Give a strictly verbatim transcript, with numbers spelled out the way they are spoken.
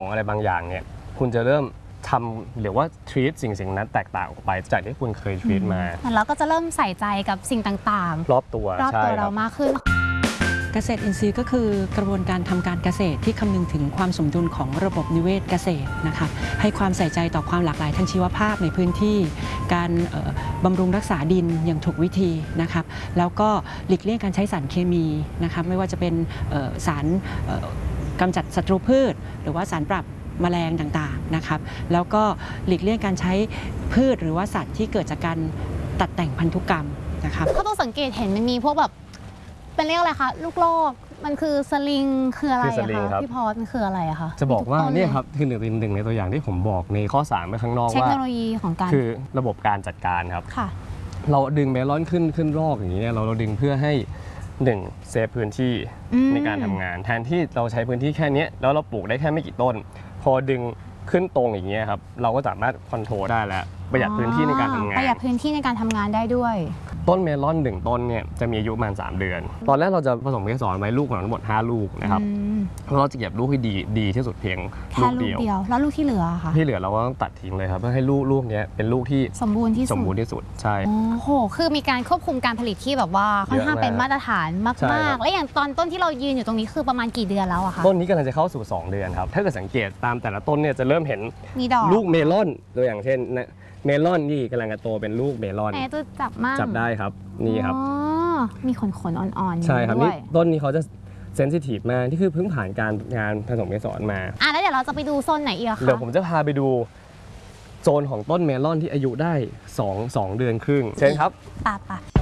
ของอะไรบางอย่างเนี่ยคุณจะเริ่มทำหรือว่า treat สิ่งสิ่งนั้นแตกต่างออกไปจากที่คุณเคย treat มาเราก็จะเริ่มใส่ใจกับสิ่งต่างๆรอบตัวรอบตัวเรามากขึ้นเกษตรอินทรีย์ก็คือกระบวนการทำการเกษตรที่คำนึงถึงความสมดุลของระบบนิเวศเกษตรนะคะให้ความใส่ใจต่อความหลากหลายทางชีวภาพในพื้นที่การบำรุงรักษาดินอย่างถูกวิธีนะครับแล้วก็หลีกเลี่ยงการใช้สารเคมีนะครับไม่ว่าจะเป็นสารกำจัดศัตรูพืชหรือว่าสารปรับแมลงต่างๆนะครับแล้วก็หลีกเลี่ยงการใช้พืชหรือว่าสัตว์ที่เกิดจากการตัดแต่งพันธุกรรมนะครับเขาต้องสังเกตเห็นมันมีพวกแบบเป็นเรียกอะไรคะลูกโลกมันคือสลิงคืออะไรอะคะพี่พอสมันคืออะไรอะคะจะบอกว่าเนี่ยครับคือหนึ่งหนึ่งในตัวอย่างที่ผมบอกในข้อสามไปข้างนอกว่าเทคโนโลยีของการคือระบบการจัดการครับค่ะเราดึงเมลอนขึ้นขึ้นรอกอย่างนี้เนี่ยเราเราดึงเพื่อให้หนึ่งเซฟพื้นที่ในการทำงานแทนที่เราใช้พื้นที่แค่นี้แล้วเราปลูกได้แค่ไม่กี่ต้นพอดึงขึ้นตรงอย่างเงี้ยครับเราก็สามารถคอนโทรลได้แล้วประหยัดพื้นที่ในการทำงานประหยัดพื้นที่ในการทำงานได้ด้วยต้นเมลอนหนึ่งต้นเนี่ยจะมีอายุประมาณสามเดือนตอนแรกเราจะผสมเกสรไว้ลูกของเราทั้งหมดห้าลูกนะครับเราจะเก็บลูกที่ดีดีที่สุดเพียงลูกเดียวแล้วลูกที่เหลือค่ะที่เหลือเราก็ต้องตัดทิ้งเลยครับเพื่อให้ลูกลูกนี้เป็นลูกที่สมบูรณ์ที่สุดสมบูรณ์ที่สุดใช่โอ้โหคือมีการควบคุมการผลิตที่แบบว่าค่อนข้างเป็นมาตรฐานมากๆและอย่างตอนต้นที่เรายืนอยู่ตรงนี้คือประมาณกี่เดือนแล้วอะคะต้นนี้กำลังจะเข้าสู่สองเดือนครับถ้าเกิดสังเกตตามแต่ละต้นเนี่ยจะเริ่มเห็นมีดอกลูกเมลอนตัวอย่างเช่นเมลอนนี่กำลังจะโตเป็นลูกเมลอนแอบตัวจับมากจับได้ครับนี่ครับมีขนขนอ่อนๆใช่ครับนี่ต้นนี้เขาจะเซนซิทีฟมากที่คือเพิ่งผ่านการงานผสมเกสรมาอ่ะแล้วเดี๋ยวเราจะไปดูโซนไหนอีกคะเดี๋ยวผมจะพาไปดูโซนของต้นเมลอนที่อายุได้สอง สองเดือนครึ่งเชิญครับป่ะป่ะ